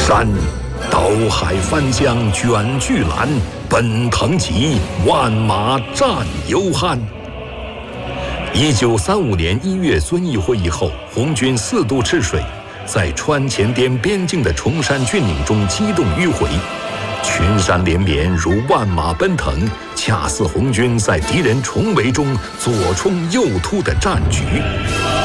山，刀海翻江卷巨澜，奔腾急，万马战犹酣。1935年1月遵义会议后，红军4渡赤水，在川黔滇边境的崇山峻岭中机动迂回，群山连绵如万马奔腾，恰似红军在敌人重围中左冲右突的战局。